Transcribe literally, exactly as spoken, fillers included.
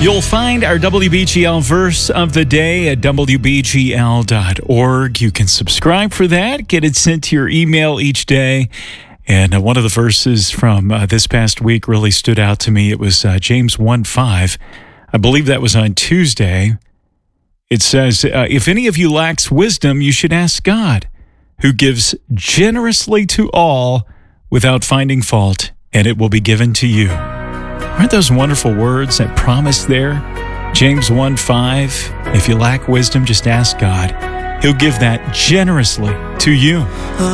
You'll find our W B G L verse of the day at W B G L dot org. You can subscribe for that, get it sent to your email each day. And uh, one of the verses from uh, this past week really stood out to me. It was uh, James one five. I believe that was on Tuesday. It says, uh, if any of you lacks wisdom, you should ask God, who gives generously to all without finding fault, and it will be given to you. Aren't those wonderful words, that promise there? James one five, if you lack wisdom, just ask God. He'll give that generously to you.